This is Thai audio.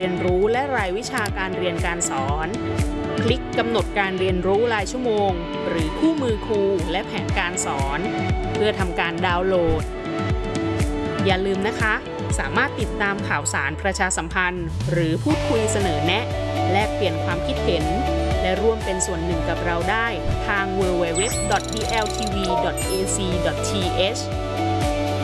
เรียนรู้และรายวิชาการเรียนการสอนคลิกกำหนดการเรียนรู้รายชั่วโมงหรือคู่มือครูและแผนการสอนเพื่อทำการดาวน์โหลดอย่าลืมนะคะสามารถติดตามข่าวสารประชาสัมพันธ์หรือพูดคุยเสนอแนะแลกเปลี่ยนความคิดเห็นและร่วมเป็นส่วนหนึ่งกับเราได้ทาง www.dltv.ac.th